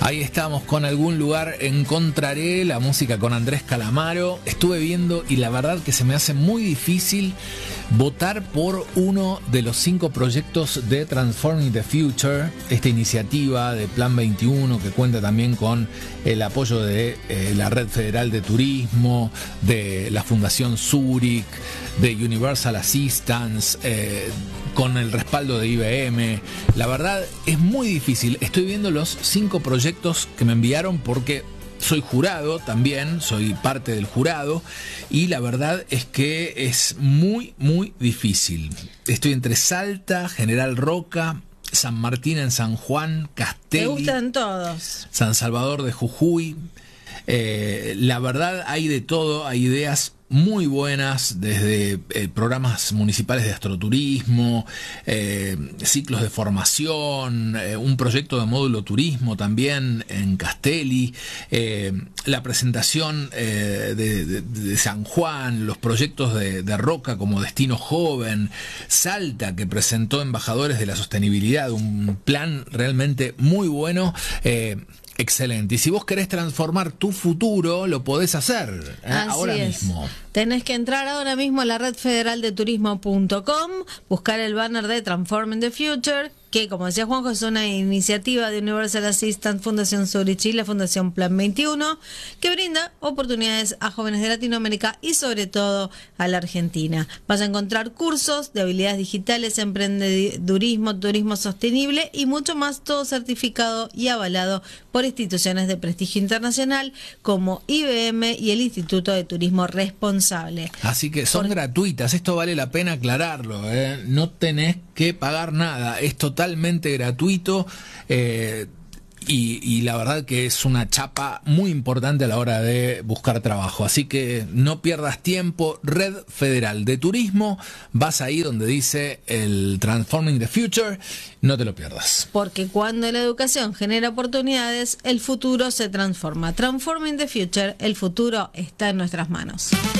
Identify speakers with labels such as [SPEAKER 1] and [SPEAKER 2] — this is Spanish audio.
[SPEAKER 1] Ahí estamos con Algún lugar encontraré, la música con Andrés Calamaro. Estuve viendo y la verdad que se me hace muy difícil votar por uno de los 5 proyectos de Transforming the Future, esta iniciativa de Plan 21 que cuenta también con el apoyo de la Red Federal de Turismo, de la Fundación Zurich, de Universal Assistance, con el respaldo de IBM. La verdad es muy difícil. Estoy viendo los 5 proyectos que me enviaron porque soy jurado también, soy parte del jurado, y la verdad es que es muy difícil. Estoy entre Salta, General Roca, San Martín en San Juan, Castelli.
[SPEAKER 2] Me gustan todos.
[SPEAKER 1] San Salvador de Jujuy. La verdad hay de todo, hay ideas muy buenas, desde programas municipales de astroturismo, ciclos de formación, un proyecto de módulo turismo también en Castelli, la presentación de San Juan, los proyectos de Roca como Destino Joven, Salta, que presentó embajadores de la sostenibilidad, un plan realmente muy bueno. Excelente. Y si vos querés transformar tu futuro, lo podés hacer ahora mismo.
[SPEAKER 2] Tenés que entrar ahora mismo a la redfederaldeturismo.com, buscar el banner de Transforming the Future, que, como decía Juanjo, es una iniciativa de Universal Assistance, Fundación Zurich y la Fundación Plan 21, que brinda oportunidades a jóvenes de Latinoamérica y sobre todo a la Argentina. Vas a encontrar cursos de habilidades digitales, emprendedurismo, turismo sostenible y mucho más, todo certificado y avalado por instituciones de prestigio internacional como IBM y el Instituto de Turismo Responsable.
[SPEAKER 1] Así que son gratuitas, esto vale la pena aclararlo, no tenés que pagar nada, es totalmente gratuito, y la verdad que es una chapa muy importante a la hora de buscar trabajo. Así que no pierdas tiempo. Red Federal de Turismo, vas ahí donde dice el Transforming the Future, no te lo pierdas.
[SPEAKER 2] Porque cuando la educación genera oportunidades, el futuro se transforma. Transforming the Future, el futuro está en nuestras manos.